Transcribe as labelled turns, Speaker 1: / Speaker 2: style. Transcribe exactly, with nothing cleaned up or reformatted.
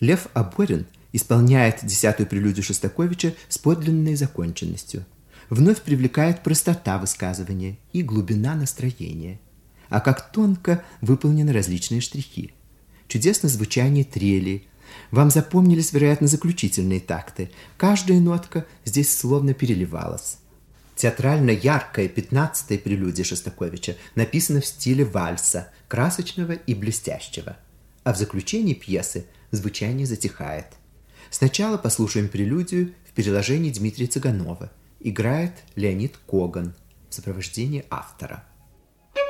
Speaker 1: Лев Аборин исполняет десятую прелюдию Шостаковича с подлинной законченностью. Вновь привлекает простота высказывания и глубина настроения. А как тонко выполнены различные штрихи. Чудесно звучание трели. Вам запомнились, вероятно, заключительные такты. Каждая нотка здесь словно переливалась. Театрально яркая пятнадцатая прелюдия Шостаковича написана в стиле вальса, красочного и блестящего. А в заключении пьесы звучание затихает. Сначала послушаем прелюдию в переложении Дмитрия Цыганова. Играет Леонид Коган в сопровождении автора.